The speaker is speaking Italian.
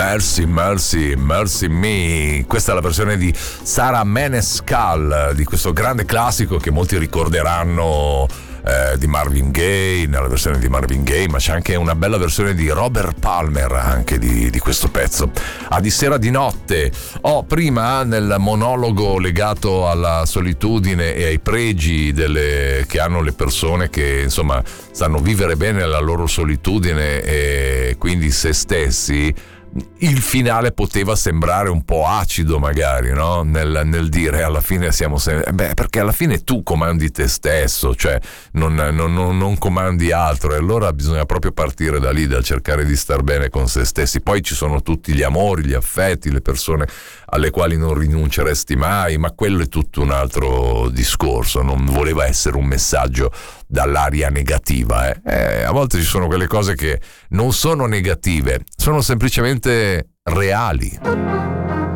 Mercy, Mercy, Mercy Me. Questa è la versione di Sarah Menescal di questo grande classico che molti ricorderanno di Marvin Gaye, nella versione di Marvin Gaye, ma c'è anche una bella versione di Robert Palmer anche di questo pezzo. A Di sera di notte. Prima nel monologo legato alla solitudine e ai pregi che hanno le persone che insomma sanno vivere bene la loro solitudine e quindi se stessi, il finale poteva sembrare un po' acido magari, no? Nel dire alla fine siamo sempre... perché alla fine tu comandi te stesso, cioè non comandi altro, e allora bisogna proprio partire da lì, da cercare di star bene con se stessi. Poi ci sono tutti gli amori, gli affetti, le persone alle quali non rinunceresti mai, ma quello è tutto un altro discorso, non voleva essere un messaggio dall'aria negativa. A volte ci sono quelle cose che non sono negative, sono semplicemente reali.